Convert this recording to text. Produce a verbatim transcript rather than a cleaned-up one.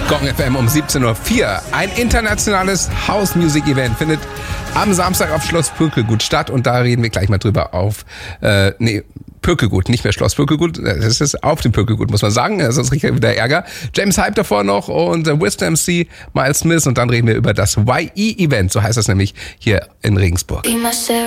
Gong F M um siebzehn Uhr vier. Ein internationales House-Music-Event findet am Samstag auf Schloss Pürkelgut statt und da reden wir gleich mal drüber auf, äh, nee, Pürkelgut, nicht mehr Schloss Pürkelgut, das ist auf dem Pürkelgut, muss man sagen, sonst kriegt er wieder Ärger. James Hype davor noch und äh, Wisdom C, Miles Smith und dann reden wir über das Y E-Event, so heißt das nämlich hier in Regensburg.